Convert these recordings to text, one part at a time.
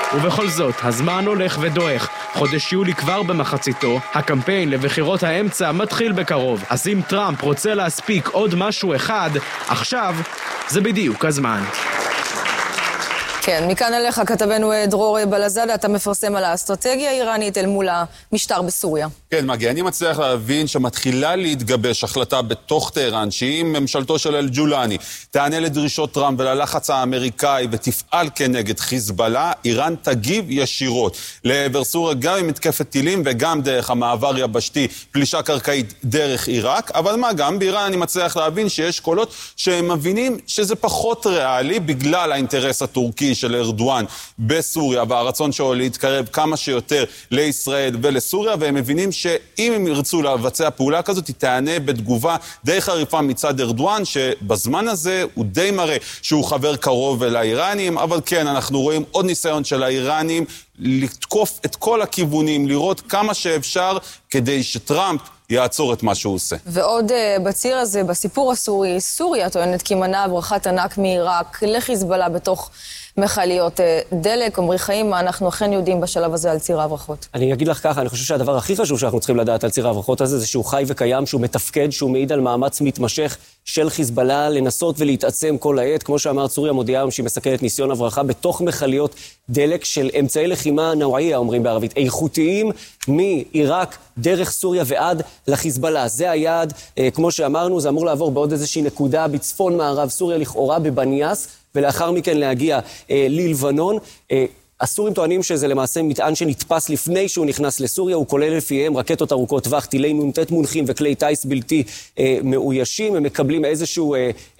ובכל זאת, הזמן הולך ודועך. חודש יולי כבר במחציתו, הקמפיין לבחירות האמצע מתחיל בקרוב. אז אם טראמפ רוצה להספיק עוד משהו אחד, עכשיו זה בדיוק הזמן. כן, מכאן אליך כתבנו דרור בלזדה, אתה מפרסם על האסטרטגיה האיראנית אל מול המשטר בסוריה. כן, מגי, אני מצליח להבין שמתחילה להתגבש החלטה בתוך טהרן, שהיא ממשלתו של אל-ג'ולני, תענה לדרישות טראמפ וללחץ האמריקאי ותפעל כנגד חיזבאללה, איראן תגיב ישירות לעבר סוריה, גם עם מתקפת טילים וגם דרך המעבר יבשתי, פלישה קרקעית דרך עיראק, אבל מה גם, באיראן אני מצליח להבין שיש קולות שהם מבינים שזה פחות ריאלי בגלל האינטרס הטורקי של ארדואן בסוריה והרצון שלו להתקרב כמה שיותר לישראל ולסוריה, והם מבינים שאם הם ירצו לבצע פעולה כזאת, היא תענה בתגובה די חריפה מצד ארדואן, שבזמן הזה הוא די מראה שהוא חבר קרוב אל האיראנים, אבל כן, אנחנו רואים עוד ניסיון של האיראנים לתקוף את כל הכיוונים, לראות כמה שאפשר כדי שטראמפ יעצור את מה שהוא עושה. ועוד בציר הזה, בסיפור הסורי, סוריה טוענת כי מנעה הברחת ענק מעיראק לחיזבאללה בתוך מכליות דלק. עמרי חיים, מה אנחנו אכן יודעים בשלב הזה על ציר ההברחות? אני אגיד לך ככה, אני חושב שהדבר הכי חשוב שאנחנו צריכים לדעת על ציר ההברחות הזה, זה שהוא חי וקיים, שהוא מתפקד, שהוא מעיד על מאמץ מתמשך של חיזבאללה לנסות ולהתעצם כל העת. כמו שאמר סוריה מודיעה שהיא מסכנת ניסיון הברחה בתוך מכליות דלק של אמצעי לחימה נוואיה, אומרים בערבית, איכותיים מעיראק דרך סוריה ועד לחיזבאללה. זה היעד, כמו שאמרנו, זה אמור לעבור בעוד איזושהי נקודה בצפון מערב סוריה, לכאורה בבניאס, ולאחר מכן להגיע ללבנון. הסורים טוענים שזה למעשה מטען שנתפס לפני שהוא נכנס לסוריה, הוא כולל לפיהם רקטות ארוכות טווח, טילי נ"ט מונחים וכלי טייס בלתי מאוישים. הם מקבלים איזשהו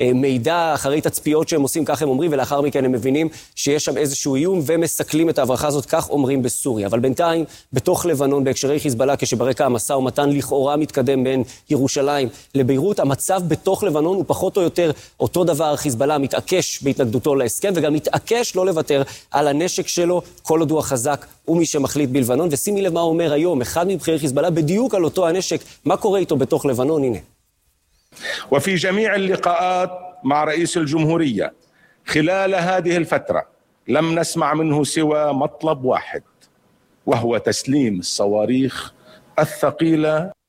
מידע אחרי תצפיות שהם עושים, כך הם אומרים, ולאחר מכן הם מבינים שיש שם איזשהו איום ומסכלים את ההברחה הזאת, כך אומרים בסוריה. אבל בינתיים, בתוך לבנון, בהקשרי חיזבאללה, כשברקע המשא ומתן לכאורה מתקדם בין ירושלים לביירות, המצב בתוך לבנון הוא פחות או יותר אותו דבר. חיזבאללה מתעקש בהתנגדותו להסכם, וגם מתעקש לא לוותר על הנשק שלו כל עוד הוא החזק ומי שמחליט בלבנון. ושימי לב מה אומר היום אחד מבכירי חיזבאללה בדיוק על אותו הנשק, מה קורה איתו בתוך לבנון. הנה. وفي جميع اللقاءات مع رئيس الجمهورية خلال هذه الفترة لم نسمع منه سوى مطلب واحد وهو تسليم الصواريخ الثقيلة.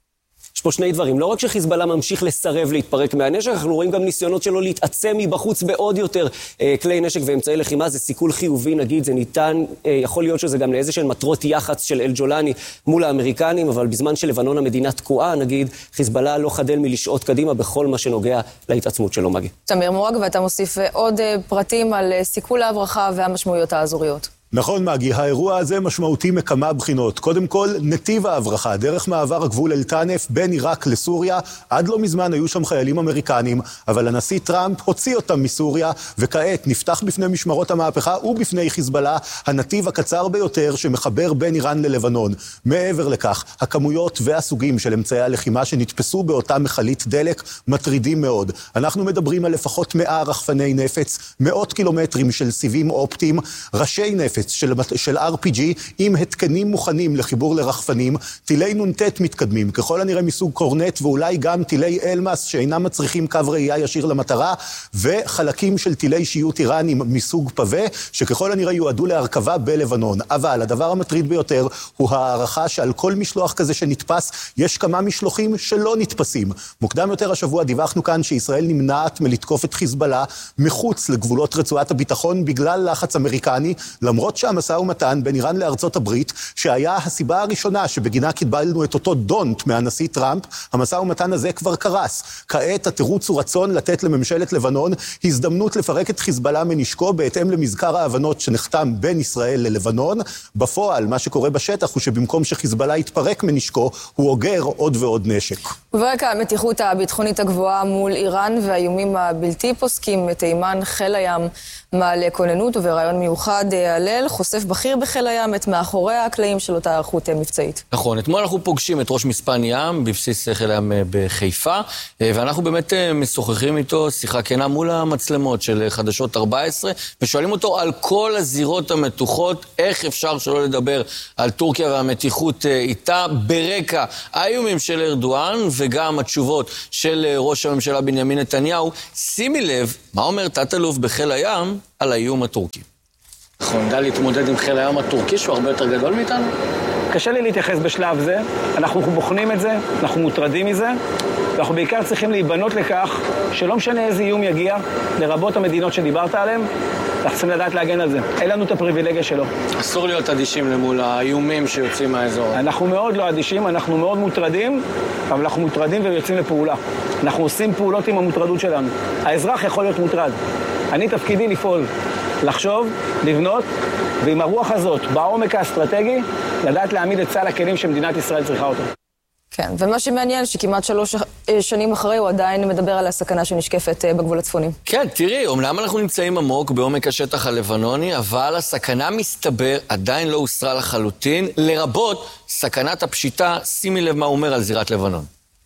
יש פה שני דברים, לא רק שחיזבאללה ממשיך לסרב להתפרק מהנשק, אנחנו רואים גם ניסיונות שלו להתעצם מבחוץ בעוד יותר כלי נשק ואמצעי לחימה. זה סיכול חיובי, נגיד, זה ניתן, יכול להיות שזה גם לאיזשהן מטרות יח"צ של אל-ג'ולני מול האמריקנים, אבל בזמן שלבנון המדינה תקועה, נגיד, חיזבאללה לא חדל מלשעות קדימה בכל מה שנוגע להתעצמות שלו, מגי. תמיר מורג, ואתה מוסיף עוד פרטים על סיכול ההברחה והמשמעויות האזוריות. נכון, מגי, האירוע הזה משמעותי מכמה בחינות. קודם כל, נתיב ההברחה, דרך מעבר הגבול אל-טנף בין עיראק לסוריה. עד לא מזמן היו שם חיילים אמריקנים, אבל הנשיא טראמפ הוציא אותם מסוריה, וכעת נפתח בפני משמרות המהפכה ובפני חיזבאללה הנתיב הקצר ביותר שמחבר בין איראן ללבנון. מעבר לכך, הכמויות והסוגים של אמצעי הלחימה שנתפסו באותה מכלית דלק מטרידים מאוד. אנחנו מדברים על לפחות 100 רחפני נפץ, מאות קילומטרים של סיבים אופטיים, ראשי נפץ של RPG עם התקנים מוכנים לחיבור לרחפנים, טילי נ"ט מתקדמים, ככל הנראה מסוג קורנט, ואולי גם טילי אלמאס שאינם מצריכים קו ראייה ישיר למטרה, וחלקים של טילי שיוט איראנים מסוג פווה, שככל הנראה יועדו להרכבה בלבנון. אבל הדבר המטריד ביותר הוא הערכה שעל כל משלוח כזה שנתפס, יש כמה משלוחים שלא נתפסים. מוקדם יותר השבוע דיווחנו כאן שישראל נמנעת מלתקוף את חיזבאללה מחוץ לגבולות רצועת הביטחון בגלל לחץ אמריקני, למרות שהמשא ומתן בין איראן לארצות הברית, שהיה הסיבה הראשונה שבגינה קיבלנו את אותו דונט מהנשיא טראמפ, המשא ומתן הזה כבר קרס. כעת התירוץ הוא רצון לתת לממשלת לבנון הזדמנות לפרק את חיזבאללה מנשקו בהתאם למזכר ההבנות שנחתם בין ישראל ללבנון. בפועל, מה שקורה בשטח הוא שבמקום שחיזבאללה יתפרק מנשקו, הוא אוגר עוד ועוד נשק. וברקע המתיחות הביטחונית הגבוהה מול איראן והאיומים הבלתי פוסקים, תימן חיל הים מעלה כוננות, וברעיון מיוחד הלל חושף בכיר בחיל הים את מאחורי הקלעים של אותה ערכות מבצעית. נכון, אתמול אנחנו פוגשים את ראש מספן ים בבסיס חיל הים בחיפה, ואנחנו באמת משוחחים איתו שיחה כנה מול המצלמות של חדשות 14, ושואלים אותו על כל הזירות המתוחות, איך אפשר שלא לדבר על טורקיה והמתיחות איתה, ברקע האיומים של ארדואן וגם התשובות של ראש הממשלה בנימין נתניהו. שימי לב מה אומר תת-אלוף בחיל הים על האיום הטורקי. הביטחון? ידע להתמודד עם חיל הים הטורקי שהוא הרבה יותר גדול מאיתנו? קשה לי להתייחס בשלב זה, אנחנו בוחנים את זה, אנחנו מוטרדים מזה, ואנחנו בעיקר צריכים להיבנות לכך שלא משנה איזה איום יגיע, לרבות המדינות שדיברת עליהן, אנחנו צריכים לדעת להגן על זה. אין לנו את הפריבילגיה שלו. אסור להיות אדישים למול האיומים שיוצאים מהאזור. אנחנו מאוד לא אדישים, אנחנו מאוד מוטרדים, אבל אנחנו מוטרדים ויוצאים לפעולה. אנחנו עושים פעולות עם המוטרדות שלנו. האזרח יכול להיות מוטרד. אני תפקידי לפעול, לחשוב, לבנות, ועם הרוח הזאת, בעומק האסטרטגי, לדעת להעמיד את סל הכלים שמדינת ישראל צריכה אותו. כן, ומה שמעניין שכמעט 3 שנים אחרי הוא עדיין מדבר על הסכנה שנשקפת בגבול הצפוני. כן, תראי, אומנם אנחנו נמצאים עמוק בעומק השטח הלבנוני, אבל הסכנה מסתבר עדיין לא הוסרה לחלוטין, לרבות סכנת הפשיטה, שימי לב מה הוא אומר על זירת לבנון.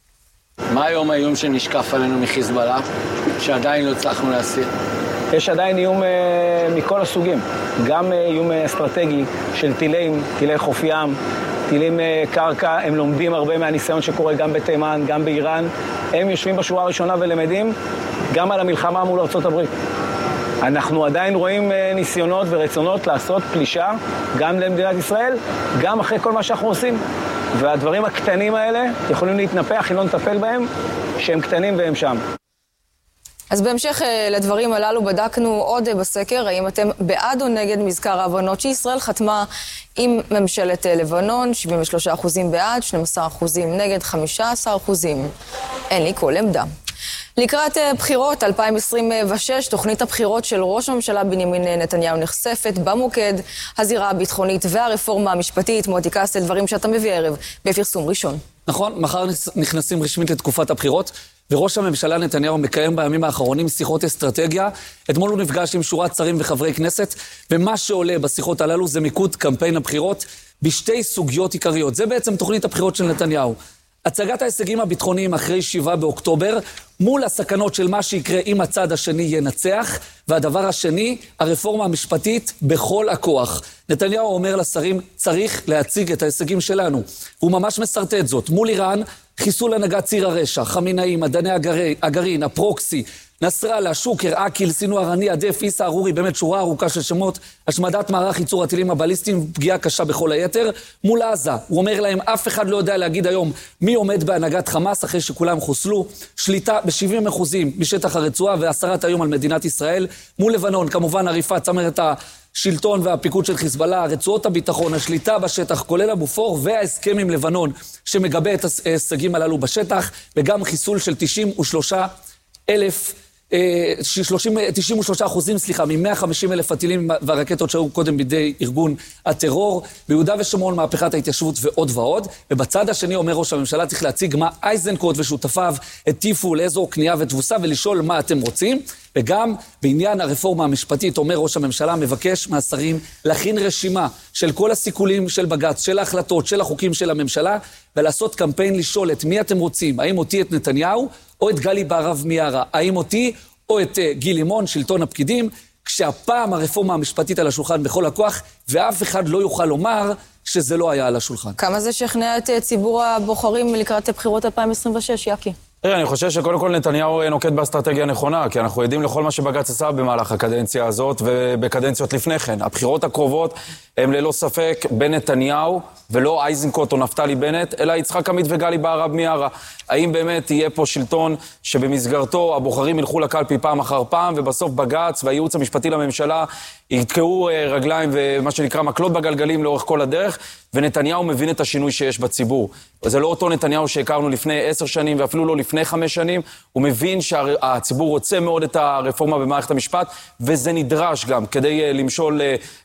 מה היום האיום שנשקף עלינו מחיזבאללה, שעדיין לא הצלחנו להסיר? יש עדיין איום מכל הסוגים, גם איום אסטרטגי של טילי חוף ים, טילים קרקע, הם לומדים הרבה מהניסיון שקורה גם בתימן, גם באיראן, הם יושבים בשורה הראשונה ולמדים גם על המלחמה מול ארצות הברית. אנחנו עדיין רואים ניסיונות ורצונות לעשות פלישה גם למדינת ישראל, גם אחרי כל מה שאנחנו עושים. והדברים הקטנים האלה יכולים להתנפח אם לא נטפל בהם, שהם קטנים והם שם. אז בהמשך לדברים הללו בדקנו עוד בסקר, האם אתם בעד או נגד מזכר ההבנות שישראל חתמה עם ממשלת לבנון, 73% בעד, 12% נגד, 15% אין לי כל עמדה. לקראת בחירות 2026, תוכנית הבחירות של ראש הממשלה בנימין נתניהו נחשפת במוקד הזירה הביטחונית והרפורמה המשפטית. מוטי קסטל, דברים שאתה מביא הערב בפרסום ראשון. נכון, מחר נכנסים רשמית לתקופת הבחירות, וראש הממשלה נתניהו מקיים בימים האחרונים שיחות אסטרטגיה. אתמול הוא נפגש עם שורת שרים וחברי כנסת, ומה שעולה בשיחות הללו זה מיקוד קמפיין הבחירות בשתי סוגיות עיקריות. זה בעצם תוכנית הבחירות של נתניהו. הצגת ההישגים הביטחוניים אחרי 7 באוקטובר, מול הסכנות של מה שיקרה אם הצד השני ינצח, והדבר השני, הרפורמה המשפטית בכל הכוח. נתניהו אומר לשרים, צריך להציג את ההישגים שלנו. הוא ממש מסרטט זאת. מול איראן, חיסול הנהגת ציר הרשע, חמינאי, מדעני הגרעין, הפרוקסי, נסראללה, שוקר, אקיל, סינואר, הנייה, דף, איסה, ארורי, באמת שורה ארוכה של שמות, השמדת מערך ייצור הטילים הבליסטיים, פגיעה קשה בכל היתר. מול עזה, הוא אומר להם, אף אחד לא יודע להגיד היום מי עומד בהנהגת חמאס אחרי שכולם חוסלו, שליטה ב-70% משטח הרצועה והסרת היום על מדינת ישראל. מול לבנון, כמובן עריפת צמרת השלטון והפיקוד של חיזבאללה, רצועות הביטחון, השליטה בשטח, כולל הבופור וההסכם עם לבנון שמגבה את ההישגים הללו בשטח, וגם חיסול של 93% מ-150,000 הטילים והרקטות שהיו קודם בידי ארגון הטרור, ביהודה ושומרון, מהפכת ההתיישבות ועוד ועוד. ובצד השני אומר ראש הממשלה, צריך להציג מה אייזנקוט ושותפיו הטיפו לאזור קנייה ותבוסה ולשאול מה אתם רוצים. וגם בעניין הרפורמה המשפטית אומר ראש הממשלה, מבקש מהשרים להכין רשימה של כל הסיכולים של בג"ץ, של ההחלטות, של החוקים של הממשלה, ולעשות קמפיין לשאול את מי אתם רוצים, האם אותי את נתניהו או את גלי בהרב מיארה, האם אותי או את גיל לימון, שלטון הפקידים, כשהפעם הרפורמה המשפטית על השולחן בכל הכוח, ואף אחד לא יוכל לומר שזה לא היה על השולחן. כמה זה שכנע את ציבור הבוחרים לקראת בחירות 2026, יקי? אני חושב שקודם כל נתניהו נוקט באסטרטגיה נכונה, כי אנחנו עדים לכל מה שבג"ץ עשה במהלך הקדנציה הזאת ובקדנציות לפני כן. הבחירות הקרובות הם ללא ספק בין נתניהו ולא אייזנקוט או נפתלי בנט, אלא יצחק עמית וגלי בהרב מיארה. האם באמת יהיה פה שלטון שבמסגרתו הבוחרים ילכו לקלפי פעם אחר פעם, ובסוף בג"ץ והייעוץ המשפטי לממשלה יתקעו רגליים ומה שנקרא מקלות בגלגלים לאורך כל הדרך, ונתניהו מבין את השינוי שיש בציבור. זה לא אותו נתניהו שהכרנו לפני 10 שנים ואפילו לא לפני 5 שנים, הוא מבין שהציבור רוצה מאוד את הרפורמה במערכת המשפט, וזה נדרש גם כדי למשול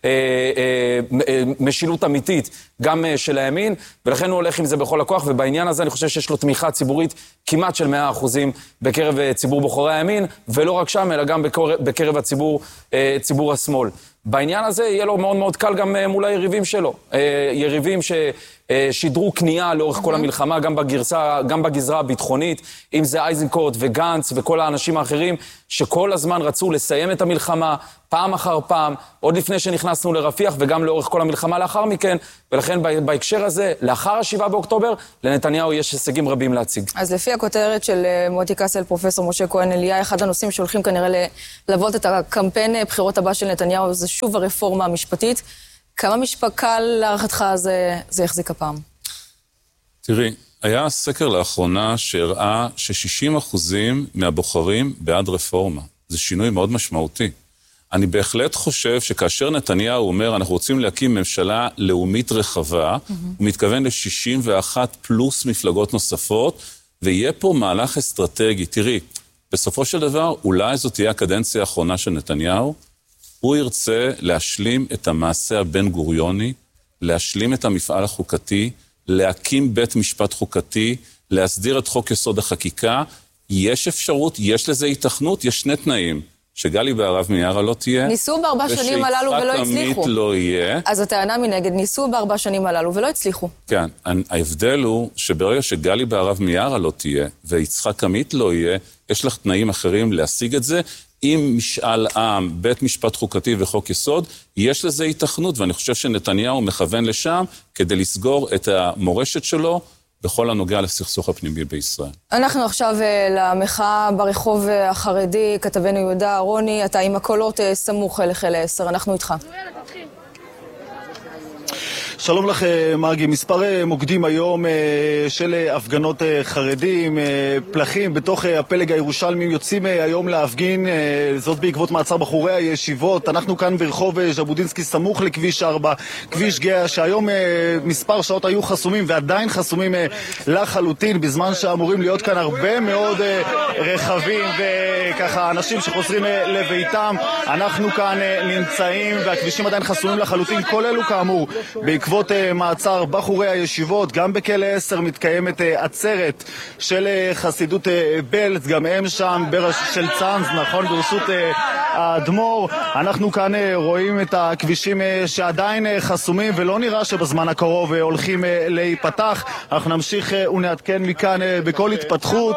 משילות אמיתית גם של הימין, ולכן הוא הולך עם זה בכל הכוח, ובעניין הזה אני חושב שיש לו תמיכה ציבורית כמעט של 100% בקרב ציבור בוחרי הימין, ולא רק שם, אלא גם בקרב ציבור השמאל. בעניין הזה יהיה לו מאוד מאוד קל גם מול היריבים שלו. יריבים ששידרו קנייה לאורך כל המלחמה, גם בגזרה הביטחונית, אם זה אייזנקוט וגנץ וכל האנשים האחרים, שכל הזמן רצו לסיים את המלחמה פעם אחר פעם, עוד לפני שנכנסנו לרפיח, וגם לאורך כל המלחמה לאחר מכן, ולכן בהקשר הזה, לאחר 7 באוקטובר, לנתניהו יש הישגים רבים להציג. אז לפי הכותרת של מוטי קסטל, פרופסור משה כהן אליה, אחד הנושאים שהולכים כנראה ללוות את הקמפיין בחירות הבא של נתניהו, זה שוב הרפורמה המשפטית. כמה קל להערכתך זה יחזיק הפעם? תראי, היה סקר לאחרונה שהראה ש60% מהבוחרים בעד רפורמה. זה שינוי מאוד משמעותי. אני בהחלט חושב שכאשר נתניהו אומר, אנחנו רוצים להקים ממשלה לאומית רחבה, הוא מתכוון ל61 פלוס מפלגות נוספות, ויהיה פה מהלך אסטרטגי. תראי, בסופו של דבר, אולי זאת תהיה הקדנציה האחרונה של נתניהו, הוא ירצה להשלים את המעשה הבן גוריוני, להשלים את המפעל החוקתי, להקים בית משפט חוקתי, להסדיר את חוק יסוד החקיקה. יש אפשרות, יש לזה התכנות, יש שני תנאים. שגלי בהרב מיארה לא תהיה. ניסו ב4 שנים הללו ולא הצליחו. ושיצחק עמית לא יהיה. אז הטענה מנגד, ניסו ב4 שנים הללו ולא הצליחו. כן, ההבדל הוא שברגע שגלי בהרב מיארה לא תהיה, ויצחק עמית לא יהיה, יש לך תנאים אחרים להשיג את זה. עם משאל עם, בית משפט חוקתי וחוק יסוד, יש לזה התכנות, ואני חושב שנתניהו מכוון לשם כדי לסגור את המורשת שלו, בכל הנוגע לסכסוך הפנימי בישראל. אנחנו עכשיו למחאה ברחוב החרדי, כתבנו יהודה אהרוני, אתה עם הקולות סמוך לחיל 10, אנחנו איתך. שלום לך מרגי, מספר מוקדים היום של הפגנות חרדים, פלחים בתוך הפלג הירושלמי יוצאים היום להפגין, זאת בעקבות מעצר בחורי הישיבות. אנחנו כאן ברחוב ז'בוטינסקי סמוך לכביש 4, כביש גאה, שהיום מספר שעות היו חסומים ועדיין חסומים לחלוטין, בזמן שאמורים להיות כאן הרבה מאוד רכבים וככה אנשים שחוזרים לביתם. אנחנו כאן נמצאים והכבישים עדיין חסומים לחלוטין, כל אלו כאמור בעקבות מעצר בחורי הישיבות. גם בכלא 10 מתקיימת עצרת של חסידות בלז, גם הם שם של צאנז, נכון, ברשות האדמו"ר. אנחנו כאן רואים את הכבישים שעדיין חסומים ולא נראה שבזמן הקרוב הולכים להיפתח. אנחנו נמשיך ונעדכן מכאן בכל התפתחות.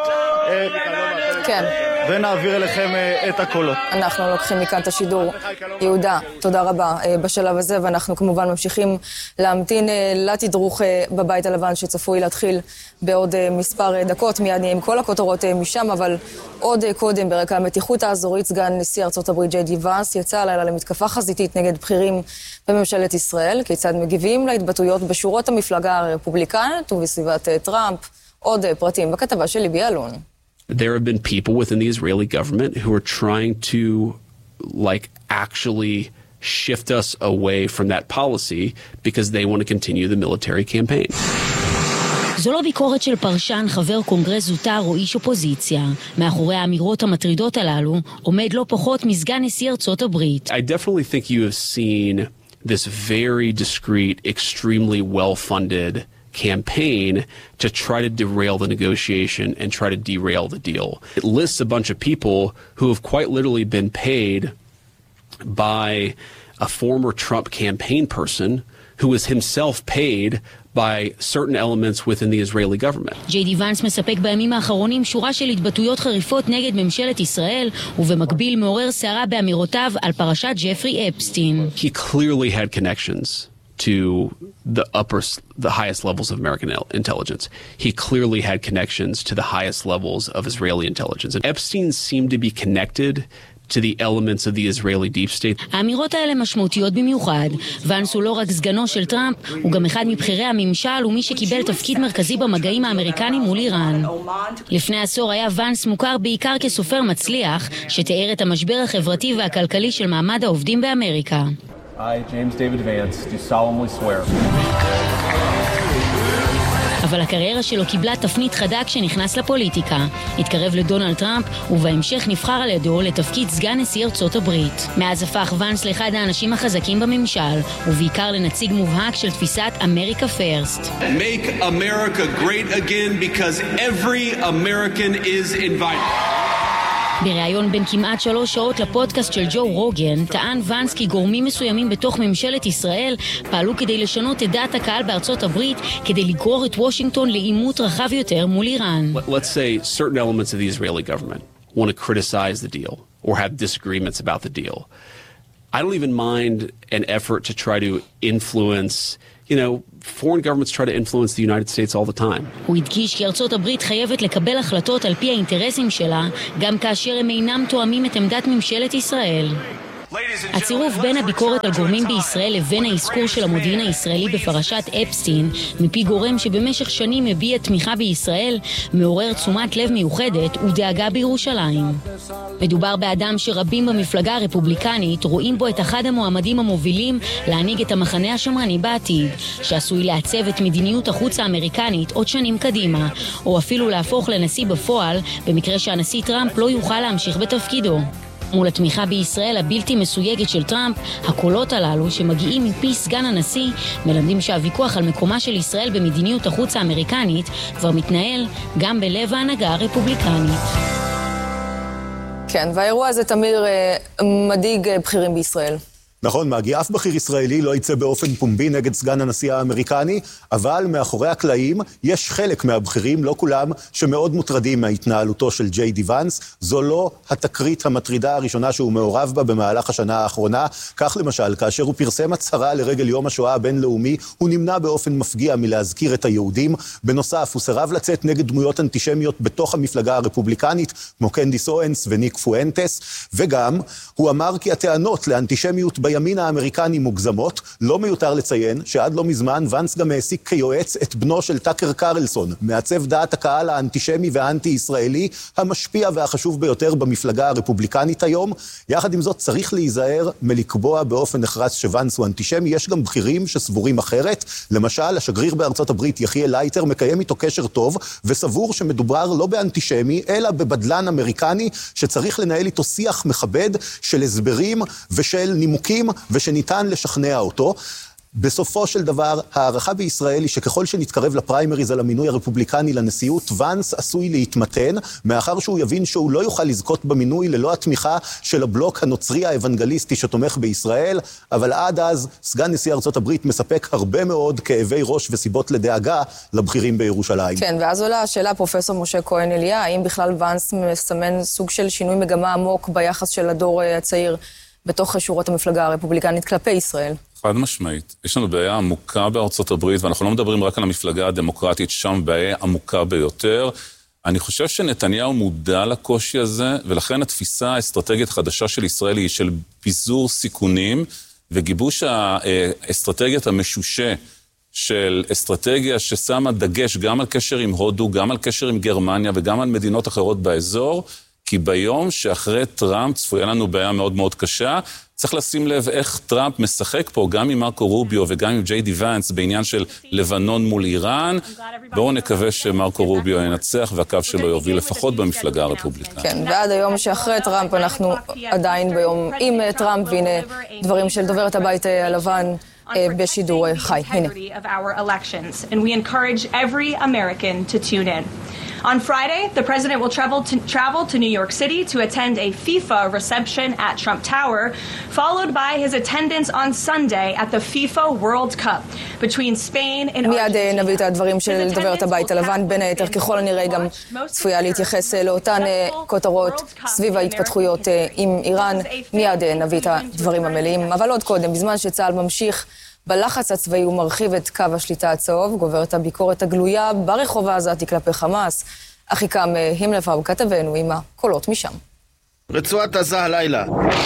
כן. ונעביר אליכם את הקולות. אנחנו לוקחים מכאן את השידור. יהודה, תודה רבה בשלב הזה, ואנחנו כמובן ממשיכים להמתין לתדרוך בבית הלבן שצפוי להתחיל בעוד מספר דקות. מיד נהיה עם כל הכותרות משם, אבל עוד קודם ברקע המתיחות האזורית, סגן נשיא ארצות הברית ג'יי די ואנס יצא הלילה למתקפה חזיתית נגד בכירים בממשלת ישראל. כיצד מגיבים להתבטאויות בשורות המפלגה הרפובליקנית ובסביבת טראמפ? עוד פרטים בכתבה של ליבי אלון. There have been people within the Israeli government who are trying to, actually shift us away from that policy because they want to continue the military campaign. זו לא ביקורת של פרשן, חבר קונגרס זוטר או איש אופוזיציה. מאחורי האמירות המטרידות הללו עומד לא פחות מסגן נשיא ארצות הברית. I definitely think you have seen this very discreet, extremely well-funded campaign to try to derail the negotiation and try to derail the deal. It lists a bunch of people who have quite literally been paid by a former Trump campaign person who was himself paid by certain elements within the Israeli government. ג'יי די ואנס מספק בימים האחרונים שורה של התבטאויות חריפות נגד ממשלת ישראל, ובמקביל מעורר סערה באמירותיו על פרשת ג'פרי אפסטין. He clearly had connections to the highest levels of American intelligence. He clearly had connections to the highest levels of Israeli intelligence. And Epstein seemed to be connected to the elements of the Israeli deep state. האמירות האלה משמעותיות במיוחד. ואנס הוא לא רק סגנו של טראמפ, הוא גם אחד מבחירי הממשל ומי שקיבל תפקיד מרכזי במגעים האמריקנים מול איראן. לפני עשור היה ואנס מוכר בעיקר כסופר מצליח, שתיאר את המשבר החברתי והכלכלי של מעמד העובדים באמריקה. I, James David Vance, do solemnly swear. אבל הקריירה שלו קיבלה תפנית חדה כשנכנס לפוליטיקה. התקרב לדונלד טראמפ, ובהמשך נבחר על ידו לתפקיד סגן נשיא ארצות הברית. מאז הפך ואנס לאחד האנשים החזקים בממשל, ובעיקר לנציג מובהק של תפיסת אמריקה פרסט. Make America great again because every American is invited. בריאיון בין כמעט 3 שעות לפודקאסט של ג'ו רוגן, טען ואנס כי גורמים מסוימים בתוך ממשלת ישראל פעלו כדי לשנות את דעת הקהל בארצות הברית, כדי לגרור את וושינגטון לעימות רחב יותר מול איראן. Let's say certain elements of the Israeli government want to criticize the deal or have disagreements about the deal. I don't even mind an effort to try to influence, foreign governments try to influence the United States all the time. הוא הדגיש כי ארצות הברית חייבת לקבל החלטות על פי האינטרסים שלה, גם כאשר הם אינם תואמים את עמדת ממשלת ישראל. הצירוף בין הביקורת על גורמים בישראל לבין האזכור של המודיעין הישראלי בפרשת אפסטין, מפי גורם שבמשך שנים מביע תמיכה בישראל, מעורר תשומת לב מיוחדת ודאגה בירושלים. מדובר באדם שרבים במפלגה הרפובליקנית רואים בו את אחד המועמדים המובילים להנהיג את המחנה השמרני בעתיד, שעשוי לעצב את מדיניות החוץ האמריקנית עוד שנים קדימה, או אפילו להפוך לנשיא בפועל, במקרה שהנשיא טראמפ לא יוכל להמשיך בתפקידו. מול התמיכה בישראל הבלתי מסויגת של טראמפ, הקולות הללו שמגיעים מפי סגן הנשיא מלמדים שהוויכוח על מקומה של ישראל במדיניות החוץ האמריקנית כבר מתנהל גם בלב ההנהגה הרפובליקנית. כן, והאירוע הזה תמיר מדאיג בכירים בישראל. נכון, מגי, אף בכיר ישראלי לא יצא באופן פומבי נגד סגן הנשיא האמריקני, אבל מאחורי הקלעים יש חלק מהבכירים, לא כולם, שמאוד מוטרדים מהתנהלותו של ג'יי די ונס. זו לא התקרית המטרידה הראשונה שהוא מעורב בה במהלך השנה האחרונה. כך למשל, כאשר הוא פרסם הצהרה לרגל יום השואה הבינלאומי, הוא נמנע באופן מפגיע מלהזכיר את היהודים. בנוסף, הוא סירב לצאת נגד דמויות אנטישמיות בתוך המפלגה הרפובליקנית, כמו קנדיס אוונס וניק פואנטס, וגם הוא אמר כי הטענות לאנטישמיות בימין האמריקני מוגזמות. לא מיותר לציין שעד לא מזמן ונס גם העסיק כיועץ את בנו של טאקר קרלסון, מעצב דעת הקהל האנטישמי והאנטי-ישראלי המשפיע והחשוב ביותר במפלגה הרפובליקנית היום. יחד עם זאת צריך להיזהר מלקבוע באופן נחרץ שוונס הוא אנטישמי. יש גם בכירים שסבורים אחרת. למשל, השגריר בארצות הברית יחיאל לייטר מקיים איתו קשר טוב וסבור שמדובר לא באנטישמי אלא בבדלן אמריקני שצריך לנהל איתו שיח מכבד של הסברים ושל נימוקים ושניתן לשכנע אותו. בסופו של דבר, הערכה בישראל היא שככל שנתקרב לפריימריז על המינוי הרפובליקני לנשיאות, ונס עשוי להתמתן, מאחר שהוא יבין שהוא לא יוכל לזכות במינוי ללא התמיכה של הבלוק הנוצרי האבנגליסטי שתומך בישראל, אבל עד אז סגן נשיא ארצות הברית מספק הרבה מאוד כאבי ראש וסיבות לדאגה לבכירים בירושלים. כן, ואז עולה השאלה, פרופסור משה כהן אליה, האם בכלל ונס מסמן סוג של שינוי מגמה עמוק ביחס של הדור הצעיר בתוך שורות המפלגה הרפובליקנית כלפי ישראל? חד משמעית. יש לנו בעיה עמוקה בארצות הברית, ואנחנו לא מדברים רק על המפלגה הדמוקרטית, שם בעיה עמוקה ביותר. אני חושב שנתניהו מודע לקושי הזה, ולכן התפיסה האסטרטגית החדשה של ישראל היא של פיזור סיכונים, וגיבוש האסטרטגיית המשושה של אסטרטגיה ששמה דגש גם על קשר עם הודו, גם על קשר עם גרמניה וגם על מדינות אחרות באזור, כי ביום שאחרי טראמפ צפויה לנו בעיה מאוד מאוד קשה. צריך לשים לב איך טראמפ משחק פה, גם עם מרקו רוביו וגם עם ג'יי די ונס, בעניין של לבנון מול איראן. בואו נקווה שמרקו רוביו ינצח והקו שלו יוביל לפחות במפלגה הרפובליקנית. כן, ועד היום שאחרי טראמפ אנחנו עדיין ביום עם טראמפ, והנה דברים של דוברת הבית הלבן בשידור חי. הנה. And we encourage every American to tune in. On Friday, the president will travel to New York City to attend a FIFA reception at Trump Tower, followed by his attendance on Sunday at the FIFA World Cup between Spain and Argentina. מיד נביא את הדברים של דוברת הבית הלבן, בין היתר ככל הנראה גם צפויה להתייחס לאותן כותרות סביב ההתפתחויות עם איראן. מיד נביא את הדברים המלאים, אבל עוד קודם, בזמן שצה"ל ממשיך בלחץ הצבאי ומרחיב את קו השליטה הצהוב, גוברת הביקורת הגלויה ברחוב העזתי כלפי חמאס. אחיקם הימלפאו כתבנו עם הקולות משם. רצועת עזה הלילה.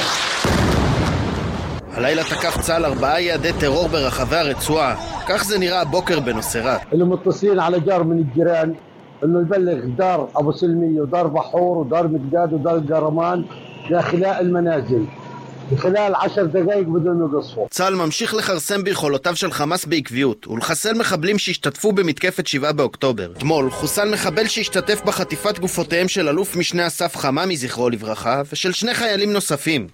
הלילה תקף צה"ל 4 יעדי טרור ברחבי הרצועה. כך זה נראה הבוקר בנוסרת. اللي متصلين على جار من الجيران انه يبلغ دار ابو سلمي ودار بحور ودار مقداد ودار القرمان داخل المنازل. בחלל 10 דקות בדון נגספו. צה"ל ממשיך לחרסם ביכולותיו של חמאס בעקביות ולחסל מחבלים שהשתתפו במתקפת 7 באוקטובר. אתמול חוסל מחבל שהשתתף בחטיפת גופותיהם של אלוף משנה אסף חממי זכרו לברכה ושל 2 חיילים נוספים.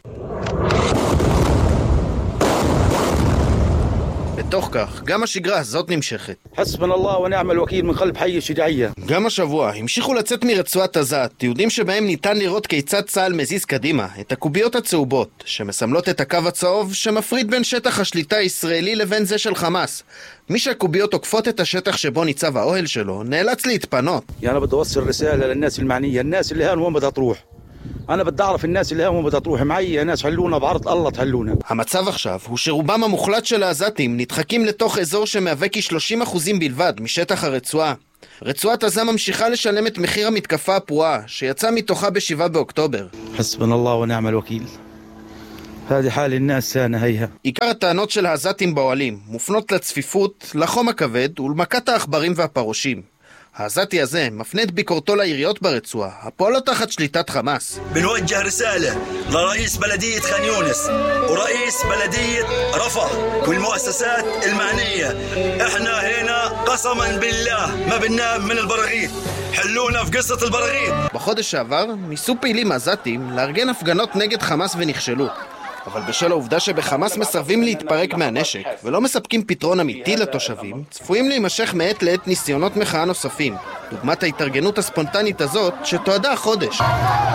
בתוך כך, גם השגרה הזאת נמשכת. חסבנה אללה ונעם אלוקיל מן קלב חי שג'עיה. גם השבוע המשיכו לצאת מרצועת עזה תיעודים שבהם ניתן לראות כיצד צה"ל מזיז קדימה את הקוביות הצהובות שמסמלות את הקו הצהוב שמפריד בין שטח השליטה הישראלי לבין זה של חמאס. מי שהקוביות עוקפות את השטח שבו ניצב האוהל שלו נאלץ להתפנות. אני بدي اوصل رساله للناس المعنيه الناس اللي هان وين بدها تروح. أنا بدي أعرف الناس اللي هم بدها تروح معي ناس حلونا بعرض الله تحلونا. המצב עכשיו הוא שרובם המוחלט של העזתים נדחקים לתוך אזור שמהווה כ-30% בלבד משטח הרצועה. רצועת עזה ממשיכה לשלם את מחיר המתקפה הפרועה שיצא מתוכה ב7 באוקטובר. حسبنا الله ونعم الوكيل. هذه حال الناس أنا هيها. עיקר הטענות של העזתים באוהלים מופנות לצפיפות, לחום הכבד ולמכת העכברים והפרושים. העזתי הזה מפנה את ביקורתו לעיריות ברצועה, הפועלות תחת שליטת חמאס. بنوجه رسالة لرئيس بلدية خان يونس ورئيس بلدية رفح والمؤسسات المعنية. احنا هنا قسما بالله ما بننام من البراغيث. حلونا في قصة البراغيث. בחודש שעבר ניסו פעילים עזתים לארגן הפגנות נגד חמאס ונכשלו. אבל בשל העובדה שבחמאס מסרבים להתפרק מהנשק ולא מספקים פתרון אמיתי לתושבים, צפויים להימשך מעת לעת ניסיונות מחאה נוספים, דוגמת ההתארגנות הספונטנית הזאת שתועדה חודש.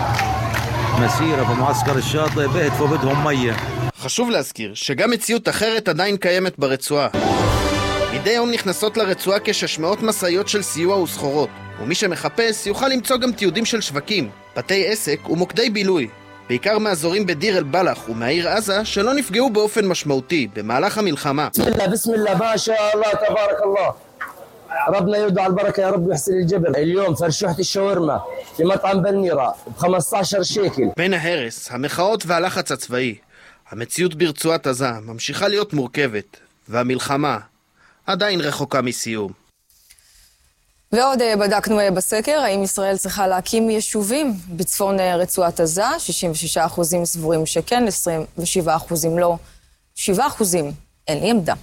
مسيرة במעסקר الشاطئ بهت وبدهم مية. חשוב להזכיר שגם מציאות אחרת עדיין קיימת ברצועה. מדי יום נכנסות לרצועה כ-600 מסעיות של סיוע וסחורות, ומי שמחפש יוכל למצוא גם תיעודים של שווקים, בתי עסק ומוקדי בילוי. בעיקר מאזורים בדיר אל-בלח ומהעיר עזה שלא נפגעו באופן משמעותי במהלך המלחמה. بسم الله ما شاء الله تبارك الله ربنا يودع البركة يا رب يحسن الجبل. اليوم فرشحت الشاورما في مطعم بالنيرة ب15 שקל. בין ההרס, המחאות והלחץ הצבאי, המציאות ברצועת עזה ממשיכה להיות מורכבת, והמלחמה עדיין רחוקה מסיום. ועוד בדקנו בסקר, האם ישראל צריכה להקים יישובים בצפון רצועת עזה, 66% סבורים שכן, 27% לא, 7% אין לי עמדה.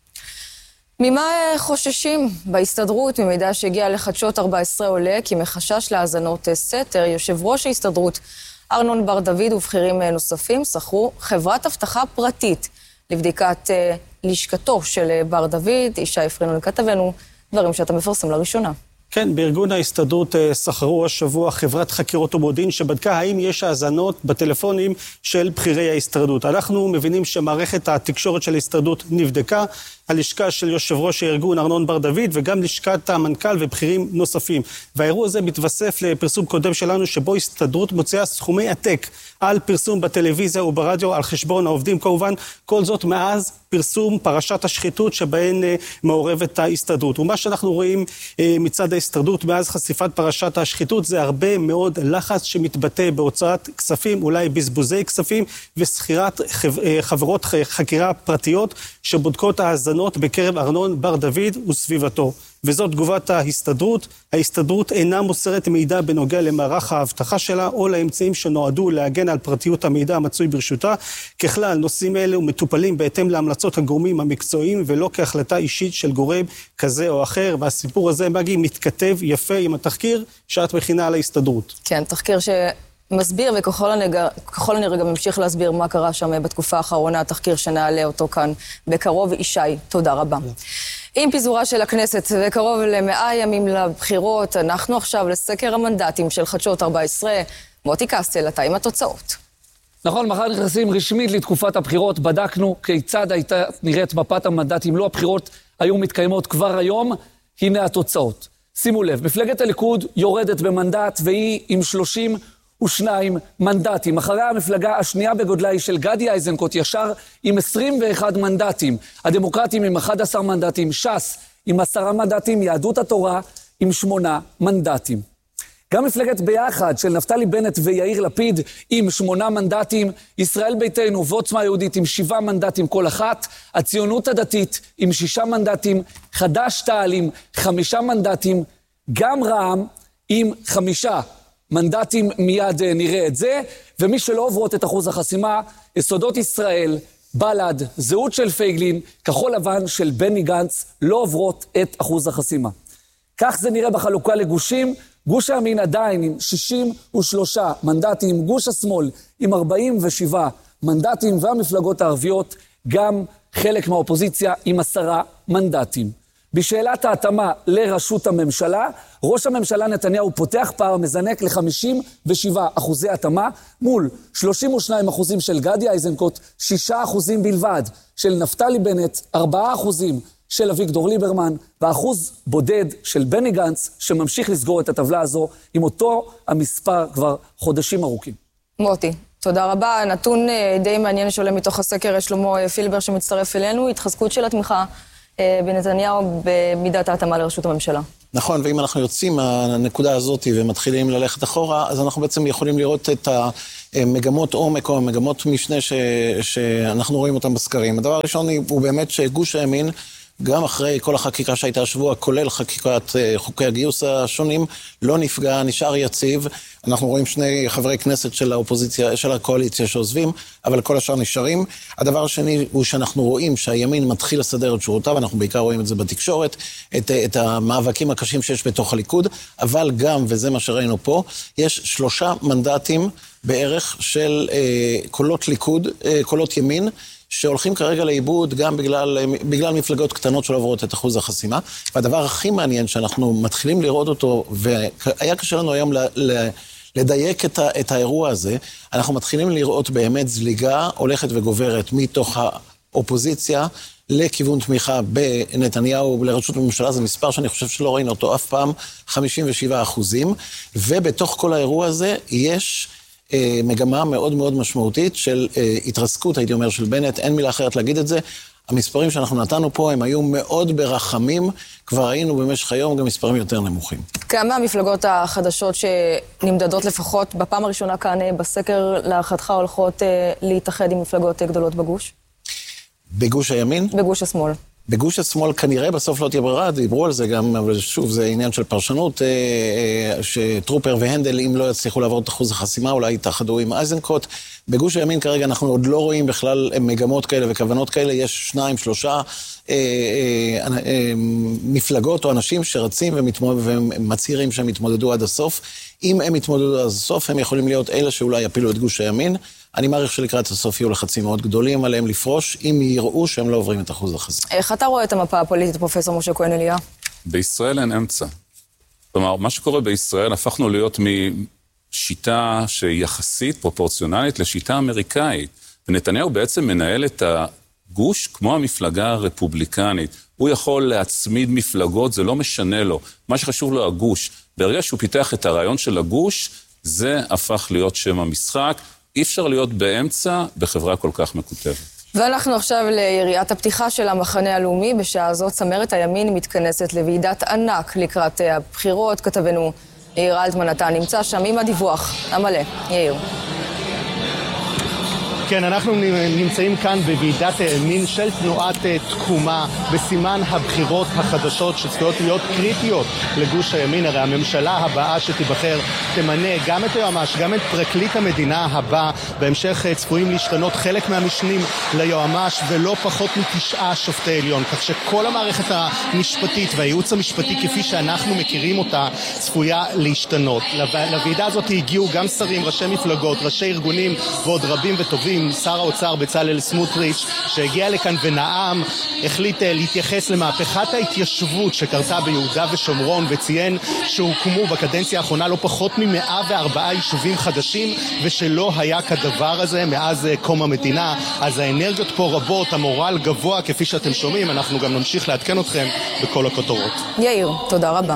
ממה חוששים בהסתדרות? ממידע שהגיע לחדשות 14 עולה, כי מחשש להאזנות סתר, יושב ראש ההסתדרות ארנון בר דוד ובכירים נוספים שכרו חברת אבטחה פרטית לבדיקת לשכתו של בר דוד. ישי פרינון כתבנו, דברים שאתה מפרסם לראשונה. כן, בארגון ההסתדרות שכרו השבוע חברת חקירות ומודיעין שבדקה האם יש האזנות בטלפונים של בכירי ההסתדרות. אנחנו מבינים שמערכת התקשורת של ההסתדרות נבדקה, הלשכה של יושב ראש הארגון ארנון בר דוד וגם לשכת המנכ"ל ובכירים נוספים. והאירוע הזה מתווסף לפרסום קודם שלנו שבו ההסתדרות מוציאה סכומי עתק על פרסום בטלוויזיה וברדיו על חשבון העובדים. כמובן, כל זאת מאז פרסום פרשת השחיתות שבהן מעורבת ההסתדרות. ומה שאנחנו רואים מצד ההסתדרות מאז חשיפת פרשת השחיתות זה הרבה מאוד לחץ שמתבטא בהוצאת כספים, אולי בזבוזי כספים וסחירת חברות חקירה פרטיות שבודקות האזנות בקרב ארנון בר דוד וסביבתו. וזאת תגובת ההסתדרות. ההסתדרות אינה מוסרת מידע בנוגע למערך ההבטחה שלה או לאמצעים שנועדו להגן על פרטיות המידע המצוי ברשותה. ככלל, נושאים אלה מטופלים בהתאם להמלצות הגורמים המקצועיים ולא כהחלטה אישית של גורם כזה או אחר. והסיפור הזה מגי מתכתב יפה עם התחקיר שאת מכינה על ההסתדרות. כן, תחקיר מסביר וככל הנראה גם ממשיך להסביר מה קרה שם בתקופה האחרונה, התחקיר שנעלה אותו כאן בקרוב. ישי, תודה רבה. עם פיזורה של הכנסת וקרוב ל100 ימים לבחירות, אנחנו עכשיו לסקר המנדטים של חדשות 14. מוטי קסטל, אתה עם התוצאות. נכון, מחר נכנסים רשמית לתקופת הבחירות, בדקנו כיצד הייתה נראית מפת המנדטים, לא הבחירות היו מתקיימות כבר היום, הנה התוצאות. שימו לב, מפלגת הליכוד יורדת במנדט והיא עם 32 מנדטים. אחריה המפלגה השנייה בגודלה היא של גדי איזנקוט, ישר עם 21 מנדטים. הדמוקרטים עם 11 מנדטים, ש"ס עם 10 מנדטים, יהדות התורה עם 8 מנדטים. גם מפלגת ביחד של נפתלי בנט ויאיר לפיד עם 8 מנדטים, ישראל ביתנו ועוצמה יהודית עם 7 מנדטים כל אחת, הציונות הדתית עם 6 מנדטים, חד"ש-תע"ל עם 5 מנדטים, גם רע"מ עם 5 מנדטים, מיד נראה את זה. ומי שלא עוברות את אחוז החסימה, יסודות ישראל, בל"ד, זהות של פייגלין, כחול לבן של בני גנץ, לא עוברות את אחוז החסימה. כך זה נראה בחלוקה לגושים. גוש הימין עדיין עם 63 מנדטים, גוש השמאל עם 47 מנדטים, והמפלגות הערביות גם חלק מהאופוזיציה עם 10 מנדטים. בשאלת ההתאמה לראשות הממשלה, ראש הממשלה נתניהו פותח פער מזנק ל57% התאמה, מול 32% של גדי איזנקוט, 6% בלבד של נפתלי בנט, 4% של אביגדור ליברמן, ואחוז בודד של בני גנץ, שממשיך לסגור את הטבלה הזו עם אותו המספר כבר חודשים ארוכים. מוטי, תודה רבה. נתון די מעניין שעולה מתוך הסקר, שלמה פילבר שמצטרף אלינו, התחזקות של התמיכה בנתניהו במידת ההתאמה לראשות הממשלה. נכון, ואם אנחנו יוצאים מהנקודה הזאת ומתחילים ללכת אחורה, אז אנחנו בעצם יכולים לראות את המגמות עומק או המגמות משנה שאנחנו רואים אותם בסקרים. הדבר הראשון הוא באמת שגוש הימין, גם אחרי כל החקיקה שהייתה השבוע, כולל חקיקת חוקי הגיוס השונים, לא נפגע, נשאר יציב. אנחנו רואים שני חברי כנסת של האופוזיציה, של הקואליציה שעוזבים, אבל כל השאר נשארים. הדבר השני הוא שאנחנו רואים שהימין מתחיל לסדר את שורותיו, אנחנו בעיקר רואים את זה בתקשורת, את המאבקים הקשים שיש בתוך הליכוד, אבל גם, וזה מה שראינו פה, יש 3 מנדטים בערך של קולות ליכוד, קולות ימין, שהולכים כרגע לאיבוד גם בגלל מפלגות קטנות שלא עוברות את אחוז החסימה. והדבר הכי מעניין שאנחנו מתחילים לראות אותו, והיה קשה לנו היום לדייק את האירוע הזה, אנחנו מתחילים לראות באמת זליגה הולכת וגוברת מתוך האופוזיציה לכיוון תמיכה בנתניהו לראשות הממשלה. זה מספר שאני חושב שלא ראינו אותו אף פעם, 57%. ובתוך כל האירוע הזה יש מגמה מאוד מאוד משמעותית של התרסקות, הייתי אומר, של בנט, אין מילה אחרת להגיד את זה. המספרים שאנחנו נתנו פה הם היו מאוד ברחמים, כבר ראינו במשך היום גם מספרים יותר נמוכים. כמה המפלגות החדשות שנמדדות לפחות בפעם הראשונה כאן בסקר להערכתך הולכות להתאחד עם מפלגות גדולות בגוש? בגוש הימין? בגוש השמאל. בגוש השמאל כנראה בסוף לא תהיה ברירה, דיברו על זה גם, אבל שוב, זה עניין של פרשנות, שטרופר והנדל, אם לא יצליחו לעבור את אחוז החסימה, אולי יתאחדו עם אייזנקוט. בגוש הימין כרגע אנחנו עוד לא רואים בכלל מגמות כאלה וכוונות כאלה, יש 2-3 מפלגות או אנשים שרצים ומצהירים שהם יתמודדו עד הסוף. אם הם יתמודדו עד הסוף, הם יכולים להיות אלה שאולי יפילו את גוש הימין. אני מעריך שלקראת הסוף יהיו לחצים מאוד גדולים עליהם לפרוש, אם יראו שהם לא עוברים את אחוז החסימה. איך אתה רואה את המפה הפוליטית, פרופסור משה כהן אליה? בישראל אין אמצע. כלומר, מה שקורה בישראל, הפכנו להיות משיטה שהיא יחסית פרופורציונלית לשיטה אמריקאית. ונתניהו בעצם מנהל את הגוש כמו המפלגה הרפובליקנית. הוא יכול להצמיד מפלגות, זה לא משנה לו. מה שחשוב לו הגוש. ברגע שהוא פיתח את הרעיון של הגוש, זה הפך להיות שם המשחק. אי אפשר להיות באמצע בחברה כל כך מקוטבת. ואנחנו עכשיו ליריית הפתיחה של המחנה הלאומי. בשעה הזאת צמרת הימין מתכנסת לוועידת ענק לקראת הבחירות. כתבנו יאיר אלטמן, אתה נמצא שם עם הדיווח המלא. יאיר. כן, אנחנו נמצאים כאן בוועידת הימין של תנועת תקומה בסימן הבחירות החדשות שצפויות להיות קריטיות לגוש הימין. הרי הממשלה הבאה שתיבחר תמנה גם את היועמ"ש, גם את פרקליט המדינה הבא. בהמשך צפויים להשתנות חלק מהמשנים ליועמ"ש ולא פחות מ9 שופטי עליון, כך שכל המערכת המשפטית והייעוץ המשפטי כפי שאנחנו מכירים אותה צפויה להשתנות. לוועידה הזאת הגיעו גם שרים, ראשי מפלגות, ראשי ארגונים ועוד רבים וטובים. שר האוצר בצלאל סמוטריץ' שהגיע לכאן ונאם, החליט להתייחס למהפכת ההתיישבות שקרתה ביהודה ושומרון, וציין שהוקמו בקדנציה האחרונה לא פחות מ104 יישובים חדשים, ושלא היה כדבר הזה מאז קום המדינה. אז האנרגיות פה רבות, המורל גבוה כפי שאתם שומעים. אנחנו גם נמשיך לעדכן אתכם בכל הכותרות. יאיר, תודה רבה.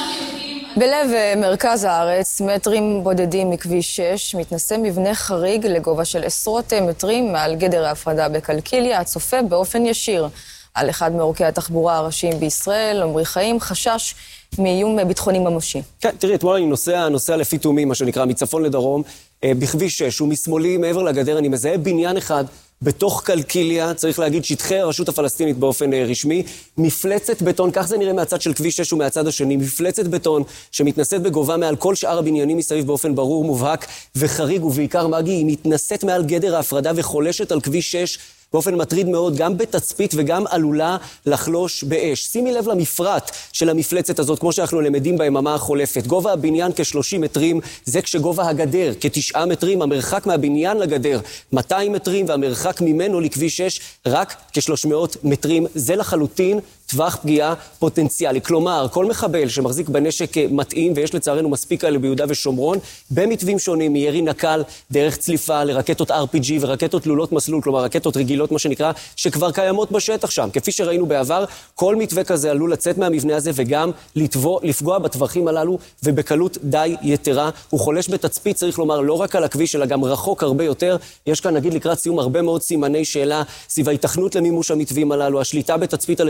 בלב מרכז הארץ, מטרים בודדים מכביש 6, מתנסה מבנה חריג לגובה של עשרות מטרים מעל גדר ההפרדה בקלקיליה, הצופה באופן ישיר על אחד מעורקי התחבורה הראשיים בישראל. עמרי חיים, חשש מאיום ביטחוני ממשי. כן, תראי, אתמול אני נוסע לפי תאומים, מה שנקרא, מצפון לדרום, בכביש 6, ומשמאלי מעבר לגדר אני מזהה בניין אחד, בתוך קלקיליה, צריך להגיד, שטחי הרשות הפלסטינית באופן רשמי, מפלצת בטון, כך זה נראה מהצד של כביש 6 ומהצד השני, מפלצת בטון שמתנשאת בגובה מעל כל שאר הבניינים מסביב באופן ברור, מובהק וחריג, ובעיקר מגי, היא מתנשאת מעל גדר ההפרדה וחולשת על כביש 6, באופן מטריד מאוד, גם בתצפית וגם עלולה לחלוש באש. שימי לב למפרט של המפלצת הזאת, כמו שאנחנו למדים ביממה החולפת. גובה הבניין כ-30 מטרים, זה כשגובה הגדר כ9 מטרים, המרחק מהבניין לגדר 200 מטרים, והמרחק ממנו לכביש 6 רק כ300 מטרים. זה לחלוטין טווח פגיעה פוטנציאלי. כלומר, כל מחבל שמחזיק בנשק מתאים, ויש לצערנו מספיק כאלה ביהודה ושומרון, במתווים שונים, מירי נקל, דרך צליפה, לרקטות RPG ורקטות לולות מסלול, כלומר רקטות רגילות, מה שנקרא, שכבר קיימות בשטח שם. כפי שראינו בעבר, כל מתווה כזה עלול לצאת מהמבנה הזה וגם לפגוע בטווחים הללו, ובקלות די יתרה. הוא חולש בתצפית, צריך לומר, לא רק על הכביש, אלא גם רחוק הרבה יותר. יש כאן, נגיד, לקראת סיום הרבה מאוד סימני שאלה סביב ההיתכנות למימוש המתווים הללו, השליטה בתצפית על אזרחים וגם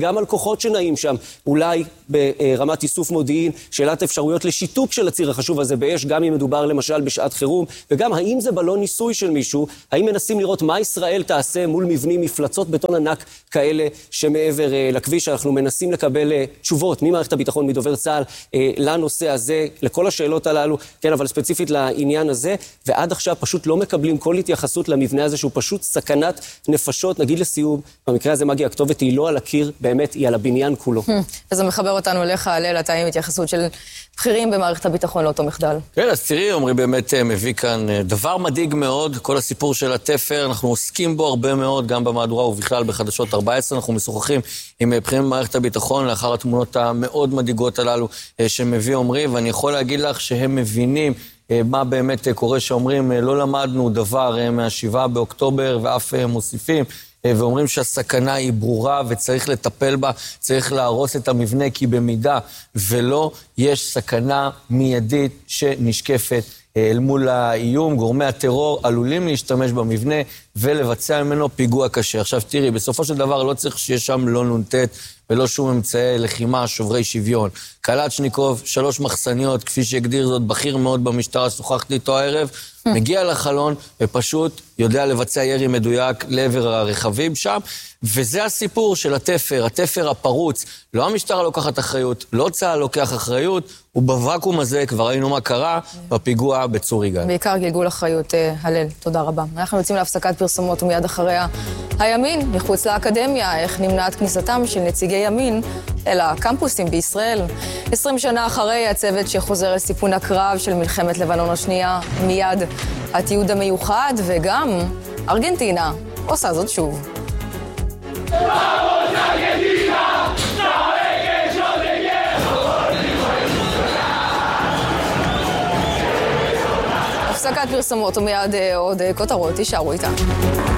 גם על כוחות שנעים שם, אולי ברמת איסוף מודיעין, שאלת אפשרויות לשיתוק של הציר החשוב הזה באש, גם אם מדובר למשל בשעת חירום, וגם האם זה בלון ניסוי של מישהו, האם מנסים לראות מה ישראל תעשה מול מבנים, מפלצות בטון ענק כאלה שמעבר לכביש. אנחנו מנסים לקבל תשובות ממערכת הביטחון, מדובר צה"ל, לנושא הזה, לכל השאלות הללו, כן, אבל ספציפית לעניין הזה, ועד עכשיו פשוט לא מקבלים כל התייחסות למבנה הזה, שהוא פשוט סכנת נפשות. נגיד לסיום, במקרה הזה מגי, הכתובת היא לא על הקיר, באמת היא על הבניין כולו. אז זה מחבר אותנו אליך, הלל, אתה עם התייחסות של בכירים במערכת הביטחון לאותו מחדל. כן, אז תראי, עמרי באמת מביא כאן דבר מדאיג מאוד, כל הסיפור של התפר, אנחנו עוסקים בו הרבה מאוד, גם במהדורה ובכלל בחדשות 14, אנחנו משוחחים עם בכירים במערכת הביטחון, לאחר התמונות המאוד מדאיגות הללו שמביא עמרי, ואני יכול להגיד לך שהם מבינים מה באמת קורה, שאומרים, לא למדנו דבר מה7 באוקטובר, ואף מוסיפים, ואומרים שהסכנה היא ברורה וצריך לטפל בה, צריך להרוס את המבנה, כי במידה ולא, יש סכנה מיידית שנשקפת אל מול האיום. גורמי הטרור עלולים להשתמש במבנה ולבצע ממנו פיגוע קשה. עכשיו תראי, בסופו של דבר לא צריך שיש שם לא נונטט ולא שום אמצעי לחימה, שוברי שוויון. קלצ'ניקוב, 3 מחסניות, כפי שהגדיר זאת בכיר מאוד במשטרה, שוחחתי איתו הערב, מגיע לחלון ופשוט יודע לבצע ירי מדויק לעבר הרכבים שם, וזה הסיפור של התפר, התפר הפרוץ. לא המשטרה לוקחת אחריות, לא צה"ל לוקח אחריות, ובוואקום הזה כבר ראינו מה קרה בפיגוע בצור יגאל. בעיקר גלגול אחריות, הלל, תודה רבה. אנחנו יוצאים להפסקת פרסומות ומיד אחריה הימין מחוץ לאקדמיה, איך נמנעת כניסתם של נציגי ימין אל הקמפוסים בישראל. 20 שנה אחרי, הצוות שחוזר לסיפון הקרב של מלחמת לבנון השנייה, מיד התיעוד המיוחד, וגם ארגנטינה עושה זאת שוב. הפסקת פרסומות ומיד עוד כותרות, תישארו איתנו.